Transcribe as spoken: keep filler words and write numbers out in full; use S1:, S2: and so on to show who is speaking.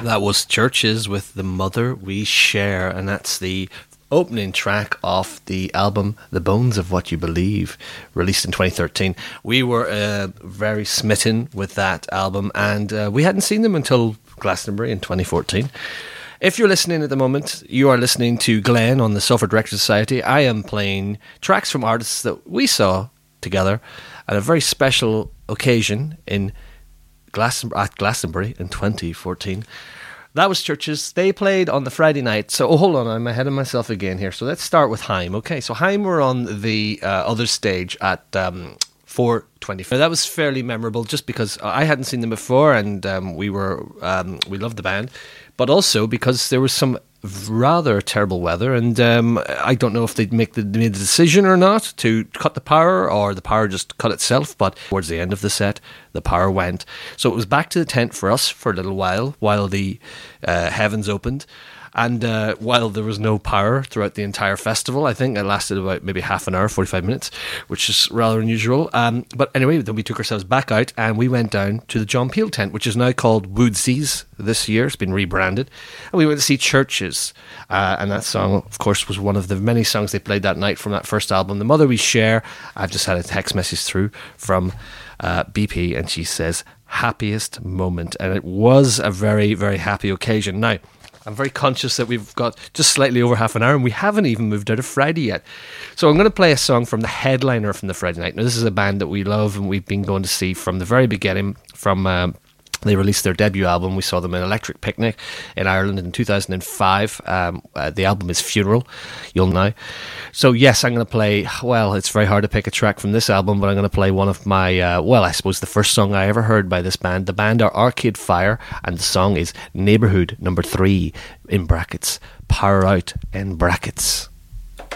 S1: That was Churches with The Mother We Share, and that's the opening track of the album The Bones of What You Believe, released in twenty thirteen. We were uh, very smitten with that album, and uh, we hadn't seen them until Glastonbury in twenty fourteen. If you're listening at the moment, you are listening to Glenn on the Salford Record Society. I am playing tracks from artists that we saw together at a very special occasion in Glastonbury, at Glastonbury in twenty fourteen. That was Churches. They played on the Friday night. So, oh, hold on, I'm ahead of myself again here. So let's start with Haim. Okay, so Haim were on the uh, other stage at um, four twenty-five. That was fairly memorable just because I hadn't seen them before, and um, we were um, we loved the band, but also because there was some rather terrible weather, and um, I don't know if they'd make the, made the decision or not to cut the power, or the power just cut itself, but towards the end of the set the power went, so it was back to the tent for us for a little while while the uh, heavens opened. And uh, while there was no power throughout the entire festival, I think it lasted about maybe half an hour, forty-five minutes, which is rather unusual. Um, but anyway, then we took ourselves back out and we went down to the John Peel tent, which is now called Woodsies this year. It's been rebranded. And we went to see Churches. Uh, and that song, of course, was one of the many songs they played that night from that first album, The Mother We Share. I've just had a text message through from uh, B P, and she says, happiest moment. And it was a very, very happy occasion. Now, I'm very conscious that we've got just slightly over half an hour and we haven't even moved out of Friday yet. So I'm going to play a song from the headliner from the Friday night. Now, this is a band that we love and we've been going to see from the very beginning. From um, They released their debut album. We saw them in Electric Picnic in Ireland in two thousand five. Um, uh, the album is Funeral, you'll know. So yes, I'm going to play, well, it's very hard to pick a track from this album, but I'm going to play one of my, uh, well, I suppose the first song I ever heard by this band. The band are Arcade Fire, and the song is Neighbourhood Number Three, in brackets, Power Out, in brackets.